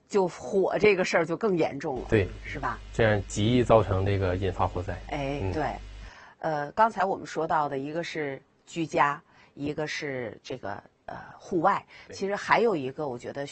就火这个事儿就更严重了， 对， 是吧？ 这样极易造成这个引发火灾。 哎，对，刚才我们说到的一个是居家，一个是这个户外，其实还有一个我觉得